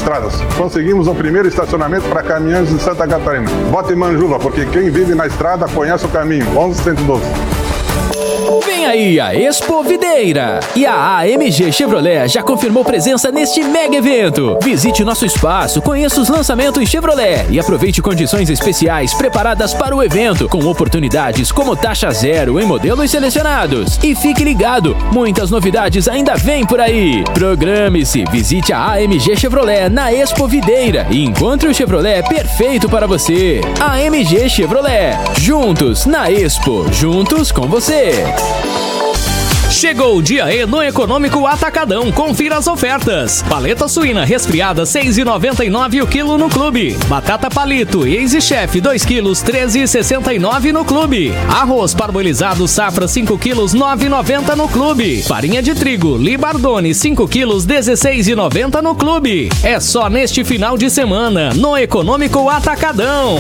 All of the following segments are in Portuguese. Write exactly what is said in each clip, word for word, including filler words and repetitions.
estradas. Conseguimos o primeiro estacionamento para caminhões de Santa Catarina. Vote Manjuva, porque quem vive na estrada conhece o caminho. onze cento e doze. Vem aí a Expo Videira e a A M G Chevrolet já confirmou presença neste mega evento. Visite nosso espaço, conheça os lançamentos Chevrolet e aproveite condições especiais preparadas para o evento, com oportunidades como taxa zero em modelos selecionados. E fique ligado, muitas novidades ainda vêm por aí. Programe-se, visite a A M G Chevrolet na Expo Videira e encontre o Chevrolet perfeito para você. A M G Chevrolet, juntos na Expo, juntos com você. Chegou o dia E no Econômico Atacadão. Confira as ofertas. Paleta suína resfriada seis reais e noventa e nove centavos o quilo no clube. Batata palito Easy Chef dois quilos treze reais e sessenta e nove centavos no clube. Arroz parboilizado safra cinco quilos nove reais e noventa centavos no clube. Farinha de trigo Libardone cinco quilos dezesseis reais e noventa centavos no clube. É só neste final de semana no Econômico Atacadão.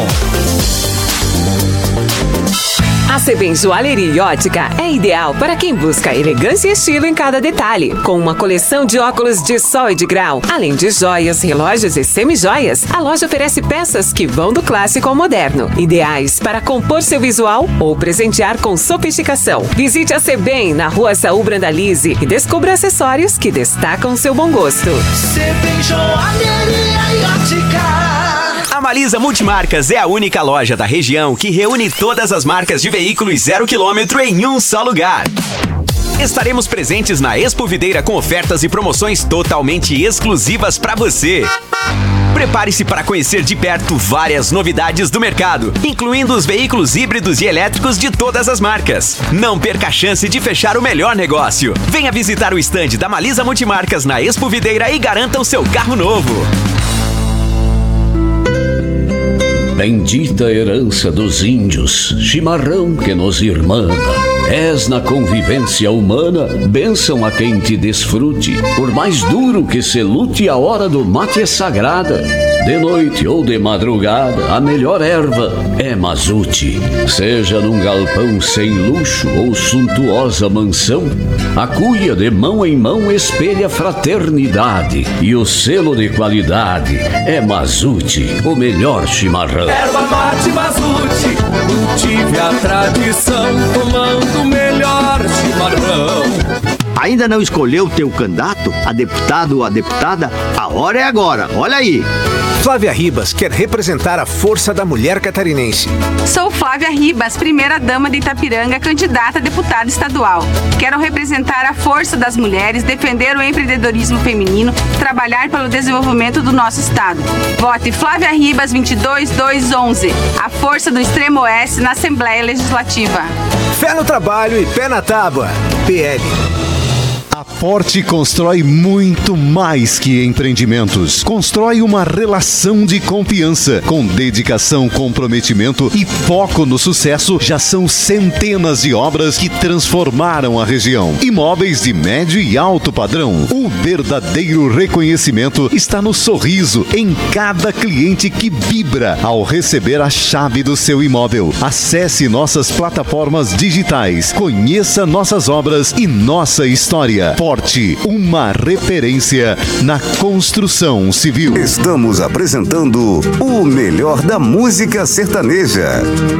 A Sebem Joalheria e Ótica é ideal para quem busca elegância e estilo em cada detalhe. Com uma coleção de óculos de sol e de grau, além de joias, relógios e semijoias, a loja oferece peças que vão do clássico ao moderno, ideais para compor seu visual ou presentear com sofisticação. Visite a Sebem na Rua Saul Brandalize e descubra acessórios que destacam seu bom gosto. Sebem Joalheria e Ótica. A Malisa Multimarcas é a única loja da região que reúne todas as marcas de veículos zero quilômetro em um só lugar. Estaremos presentes na Expo Videira com ofertas e promoções totalmente exclusivas para você. Prepare-se para conhecer de perto várias novidades do mercado, incluindo os veículos híbridos e elétricos de todas as marcas. Não perca a chance de fechar o melhor negócio. Venha visitar o estande da Malisa Multimarcas na Expo Videira e garanta o seu carro novo. Bendita herança dos índios, chimarrão que nos irmana. És na convivência humana, bênção a quem te desfrute. Por mais duro que se lute, a hora do mate é sagrada. De noite ou de madrugada, a melhor erva é mazute. Seja num galpão sem luxo ou suntuosa mansão, a cuia de mão em mão espelha fraternidade. E o selo de qualidade é mazute, o melhor chimarrão. Erva mate mazute, cultive a tradição, tomando o melhor chimarrão. Ainda não escolheu teu candidato, a deputado ou a deputada? A hora é agora, olha aí. Flávia Ribas quer representar a força da mulher catarinense. Sou Flávia Ribas, primeira dama de Itapiranga, candidata a deputada estadual. Quero representar a força das mulheres, defender o empreendedorismo feminino, trabalhar pelo desenvolvimento do nosso estado. Vote Flávia Ribas vinte e dois mil duzentos e onze, a força do Extremo Oeste na Assembleia Legislativa. Fé no trabalho e pé na tábua. P L. A Forte constrói muito mais que empreendimentos. Constrói uma relação de confiança. Com dedicação, comprometimento e foco no sucesso, já são centenas de obras que transformaram a região. Imóveis de médio e alto padrão. O verdadeiro reconhecimento está no sorriso em cada cliente que vibra ao receber a chave do seu imóvel. Acesse nossas plataformas digitais. Conheça nossas obras e nossa história. Forte, uma referência na construção civil. Estamos apresentando o melhor da música sertaneja.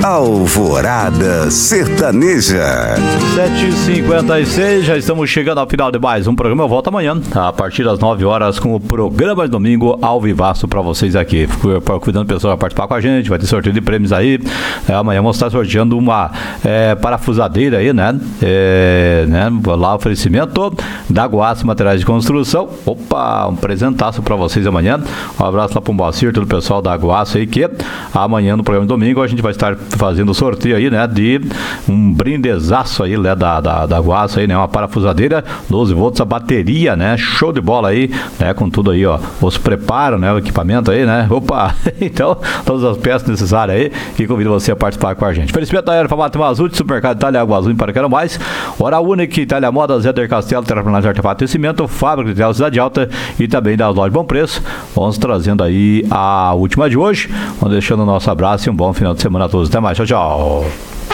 Alvorada Sertaneja. sete e cinquenta e seis, já estamos chegando ao final de mais um programa. Eu volto amanhã, a partir das nove horas, com o programa de domingo ao vivaço pra vocês aqui. Convidando pessoas a participar com a gente, vai ter sorteio de prêmios aí. É, amanhã vamos estar sorteando uma é, parafusadeira aí, né? É, né? Lá, oferecimento da Guaço Materiais de Construção. Opa, um presentaço pra vocês amanhã. Um abraço lá pro Moacir, todo o pessoal da Guaço aí, que amanhã no programa de domingo a gente vai estar fazendo sorteio aí, né, de um brindezaço aí, né, da, da, da Guaço aí, né, uma parafusadeira, doze volts, a bateria, né, show de bola aí, né, com tudo aí, ó, os preparos, né, o equipamento aí, né, opa, então, todas as peças necessárias aí, e convido você a participar com a gente. Oferecimento da Erva Mate Mazute, Supermercado Itália, Água Azul, para quero mais, Hora Única, Itália Moda, Zéder Castelo, Terraplanagem de Artefato e Cimento, Fábrica de Tela Cidade Alta e também da Loja Bom Preço. Vamos trazendo aí a última de hoje, vamos deixando o nosso abraço e um bom final de semana a todos. Até mais, tchau, tchau.